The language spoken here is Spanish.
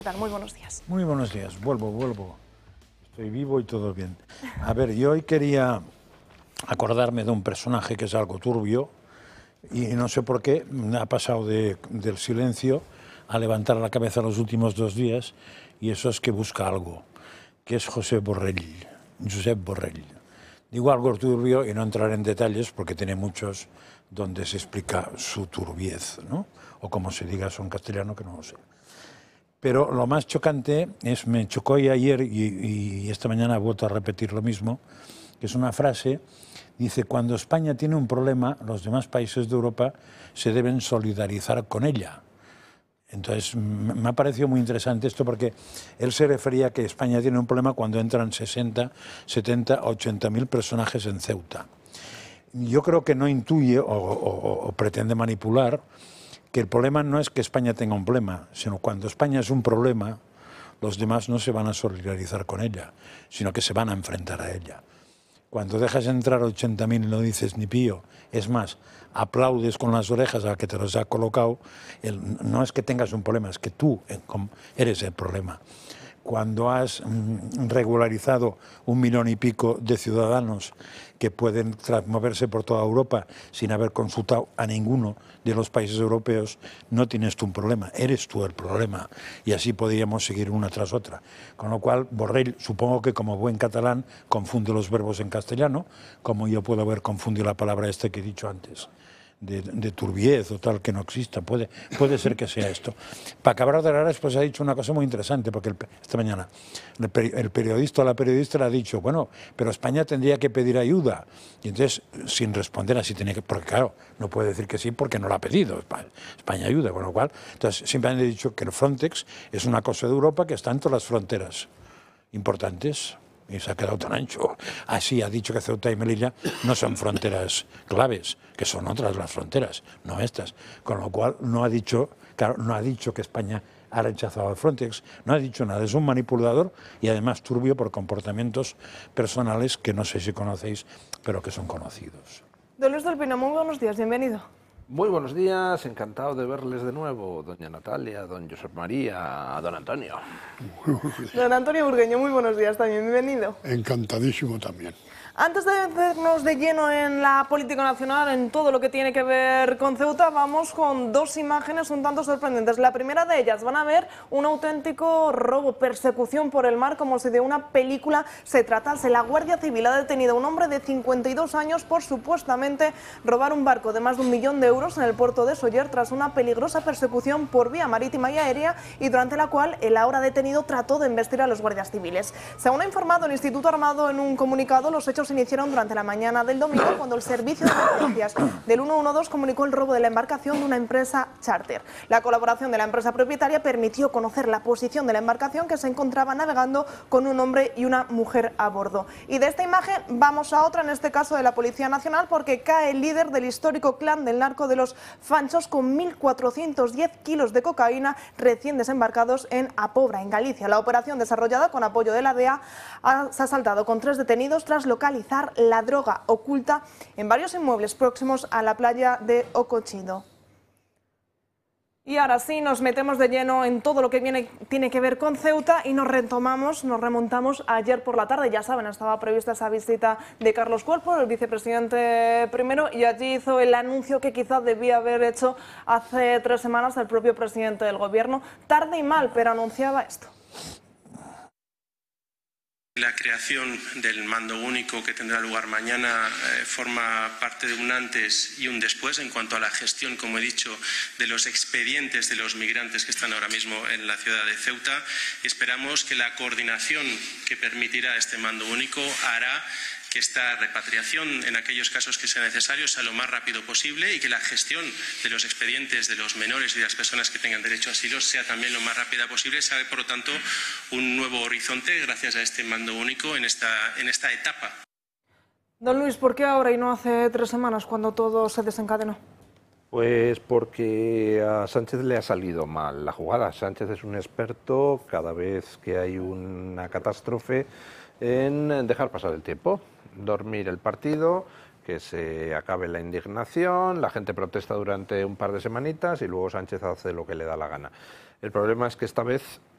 ¿Qué tal? Muy buenos días. Muy buenos días, vuelvo. Estoy vivo y todo bien. A ver, yo hoy quería acordarme de un personaje que es algo turbio y no sé por qué ha pasado del silencio a levantar la cabeza los últimos 2 días, y eso es que busca algo, que es Josep Borrell. Digo algo turbio y no entraré en detalles porque tiene muchos donde se explica su turbiez, ¿no? O como se diga eso en castellano, que no lo sé. Pero lo más chocante es, me chocó ayer y esta mañana he vuelto a repetir lo mismo, que es una frase, dice: cuando España tiene un problema, los demás países de Europa se deben solidarizar con ella. Entonces, me ha parecido muy interesante esto porque él se refería a que España tiene un problema cuando entran 60, 70, 80.000 personajes en Ceuta. Yo creo que no intuye o pretende manipular que el problema no es que España tenga un problema, sino cuando España es un problema, los demás no se van a solidarizar con ella, sino que se van a enfrentar a ella. Cuando dejas entrar 80.000 y no dices ni pío, es más, aplaudes con las orejas a que te los ha colocado, no es que tengas un problema, es que tú eres el problema. Cuando has regularizado 1,5 millones de ciudadanos que pueden moverse por toda Europa sin haber consultado a ninguno de los países europeos, no tienes tú un problema, eres tú el problema. Y así podríamos seguir una tras otra. Con lo cual, Borrell, supongo que como buen catalán, confunde los verbos en castellano, como yo puedo haber confundido la palabra que he dicho antes, de turbiez o tal, que no exista. Puede ser que sea esto. Para acabar de hablar, pues ha dicho una cosa muy interesante, porque esta mañana el periodista o la periodista le ha dicho, bueno, pero España tendría que pedir ayuda. Y entonces, sin responder así, tenía que, porque claro, no puede decir que sí porque no lo ha pedido. España ayuda, con lo cual, entonces simplemente he dicho que el Frontex es una cosa de Europa que está en todas las fronteras importantes. Y se ha quedado tan ancho. Así ha dicho que Ceuta y Melilla no son fronteras claves, que son otras las fronteras, no estas. Con lo cual no ha dicho, claro, no ha dicho que España ha rechazado al Frontex, no ha dicho nada. Es un manipulador y además turbio por comportamientos personales que no sé si conocéis, pero que son conocidos. Don Luis del Pino, muy buenos días, bienvenido. Muy buenos días, encantado de verles de nuevo, doña Natalia, don Josep María, don Antonio. Don Antonio Burgueño, muy buenos días también, bienvenido. Encantadísimo también. Antes de meternos de lleno en la política nacional, en todo lo que tiene que ver con Ceuta, vamos con 2 imágenes un tanto sorprendentes. La primera de ellas, van a ver un auténtico robo, persecución por el mar, como si de una película se tratase. La Guardia Civil ha detenido a un hombre de 52 años por supuestamente robar un barco de más de 1 millón de euros en el puerto de Sóller tras una peligrosa persecución por vía marítima y aérea, y durante la cual el ahora detenido trató de embestir a los guardias civiles. Según ha informado el Instituto Armado en un comunicado, los hechos se iniciaron durante la mañana del domingo, cuando el servicio de emergencias del 112 comunicó el robo de la embarcación de una empresa charter. La colaboración de la empresa propietaria permitió conocer la posición de la embarcación, que se encontraba navegando con un hombre y una mujer a bordo. Y de esta imagen vamos a otra, en este caso de la Policía Nacional, porque cae el líder del histórico clan del narco de los Fanchos con 1.410 kilos de cocaína recién desembarcados en Apobra, en Galicia. La operación, desarrollada con apoyo de la DEA, se ha saltado con 3 detenidos tras localizar la droga oculta en varios inmuebles próximos a la playa de Ocochido. Y ahora sí, nos metemos de lleno en todo lo que tiene que ver con Ceuta y nos remontamos a ayer por la tarde. Ya saben, estaba prevista esa visita de Carlos Cuerpo, el vicepresidente primero, y allí hizo el anuncio que quizás debía haber hecho hace 3 semanas el propio presidente del gobierno. Tarde y mal, pero anunciaba esto. La creación del mando único que tendrá lugar mañana forma parte de un antes y un después en cuanto a la gestión, como he dicho, de los expedientes de los migrantes que están ahora mismo en la ciudad de Ceuta. Y esperamos que la coordinación que permitirá este mando único hará que esta repatriación, en aquellos casos que sea necesario, sea lo más rápido posible, y que la gestión de los expedientes de los menores y de las personas que tengan derecho a asilo sea también lo más rápida posible. Se abre, por lo tanto, un nuevo horizonte gracias a este mando único en esta etapa. Don Luis, ¿por qué ahora y no hace 3 semanas, cuando todo se desencadenó? Pues porque a Sánchez le ha salido mal la jugada. Sánchez es un experto, cada vez que hay una catástrofe, en dejar pasar el tiempo, dormir el partido, que se acabe la indignación, la gente protesta durante un par de semanitas y luego Sánchez hace lo que le da la gana. El problema es que esta vez